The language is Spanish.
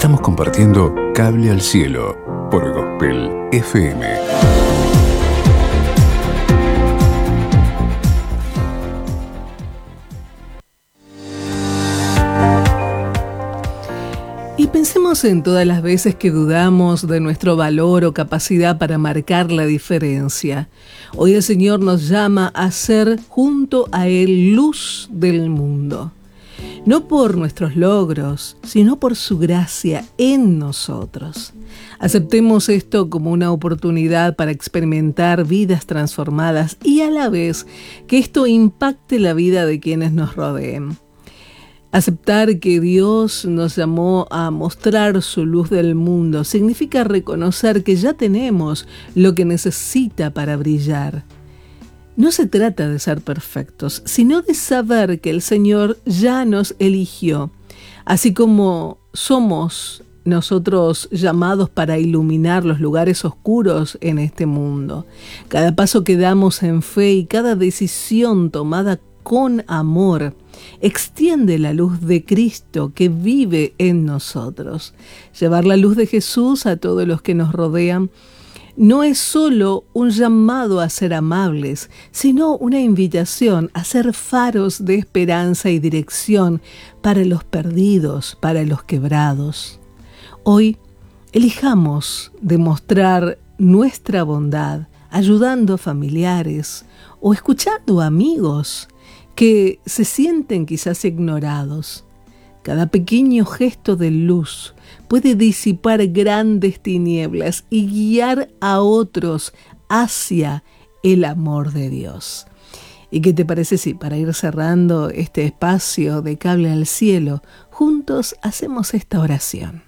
Estamos compartiendo Cable al Cielo por Gospel FM. Y pensemos en todas las veces que dudamos de nuestro valor o capacidad para marcar la diferencia. Hoy el Señor nos llama a ser junto a Él luz del mundo. No por nuestros logros, sino por su gracia en nosotros. Aceptemos esto como una oportunidad para experimentar vidas transformadas y a la vez que esto impacte la vida de quienes nos rodeen. Aceptar que Dios nos llamó a mostrar su luz del mundo significa reconocer que ya tenemos lo que necesita para brillar. No se trata de ser perfectos, sino de saber que el Señor ya nos eligió, así como somos nosotros llamados para iluminar los lugares oscuros en este mundo. Cada paso que damos en fe y cada decisión tomada con amor extiende la luz de Cristo que vive en nosotros. Llevar la luz de Jesús a todos los que nos rodean no es solo un llamado a ser amables, sino una invitación a ser faros de esperanza y dirección para los perdidos, para los quebrados. Hoy, elijamos demostrar nuestra bondad, ayudando a familiares o escuchando a amigos que se sienten quizás ignorados. Cada pequeño gesto de luz puede disipar grandes tinieblas y guiar a otros hacia el amor de Dios. ¿Y qué te parece si para ir cerrando este espacio de Cable al Cielo, juntos hacemos esta oración?